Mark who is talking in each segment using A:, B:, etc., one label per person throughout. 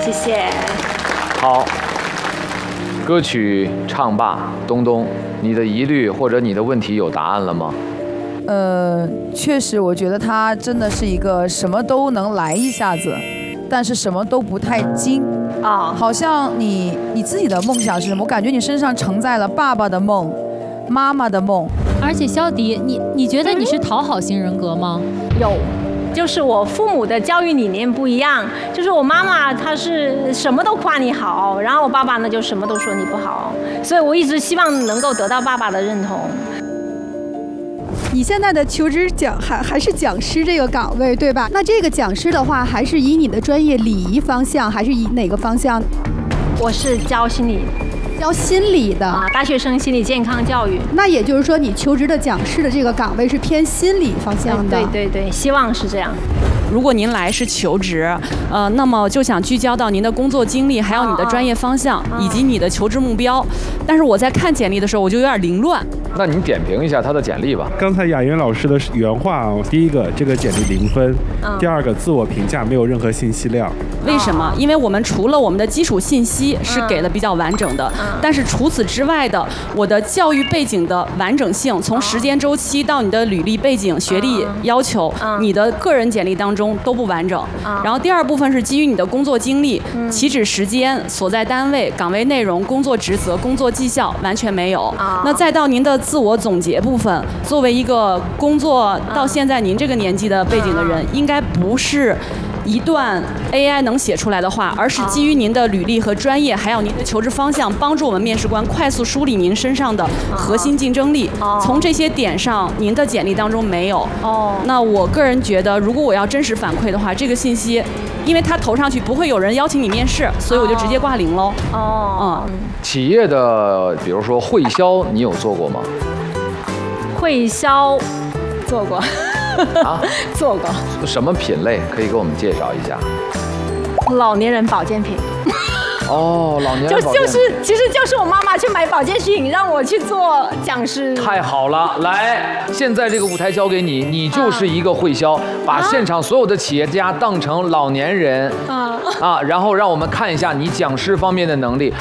A: 谢谢。
B: 好，歌曲唱罢，东东，你的疑虑或者你的问题有答案了吗？
C: 确实，我觉得他真的是一个什么都能来一下子，但是什么都不太精啊。好像你自己的梦想是什么？我感觉你身上承载了爸爸的梦，妈妈的梦。
D: 而且肖迪，你觉得你是讨好型人格吗？
A: 有。就是我父母的教育理念不一样，就是我妈妈她是什么都夸你好，然后我爸爸呢就什么都说你不好，所以我一直希望能够得到爸爸的认同。
E: 你现在的求职还是讲师这个岗位，对吧？那这个讲师的话，还是以你的专业礼仪方向，还是以哪个方向？
A: 我是教心理。
E: 教心理的
A: 啊，大学生心理健康教育。
E: 那也就是说，你求职的讲师的这个岗位是偏心理方向的。
A: 对对对，希望是这样。
F: 如果您来是求职，那么就想聚焦到您的工作经历，还有你的专业方向，以及你的求职目标。但是我在看简历的时候，我就有点凌乱。
B: 那您点评一下他的简历吧。
G: 刚才雅媛老师的原话啊，第一个，这个简历0分；第二个，自我评价没有任何信息量。
F: 为什么？因为我们除了我们的基础信息是给的比较完整的，但是除此之外的，我的教育背景的完整性，从时间周期到你的履历背景、学历要求，你的个人简历当中都不完整。然后第二部分是基于你的工作经历、起止时间、所在单位、岗位内容、工作职责、工作绩效完全没有。那再到您的自我总结部分，作为一个工作到现在您这个年纪的背景的人，应该不是一段 AI 能写出来的话，而是基于您的履历和专业，还有您的求职方向，帮助我们面试官快速梳理您身上的核心竞争力。从这些点上，您的简历当中没有。那我个人觉得，如果我要真实反馈的话，这个信息，因为它投上去不会有人邀请你面试，所以我就直接挂0喽。
B: 企业的，比如说会销，你有做过吗？
A: 会销做过。
B: 啊，
A: 做过。
B: 什么品类可以给我们介绍一下？
A: 老年人保健品。
B: 哦，老年人保健品。
A: 其实就是我妈妈去买保健品，让我去做讲师。
B: 太好了，来，现在这个舞台交给你，你就是一个会销，把现场所有的企业家当成老年人然后让我们看一下你讲师方面的能力。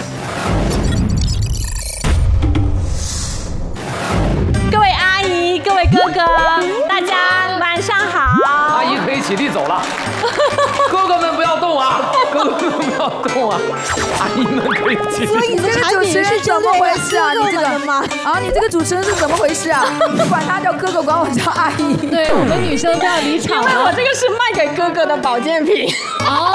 A: 各位阿姨，各位哥哥，大家晚上好。
B: 阿姨可以起立走了，哥哥们不要动啊，哥哥们不要动啊，阿姨们可以起立。
C: 所以你这个主持人是怎么回事啊？你这个你这个主持人是怎么回事啊？管他叫哥哥，管我叫阿姨。
D: 对，我们女生都要离场了。
A: 因为我这个是卖给哥哥的保健品。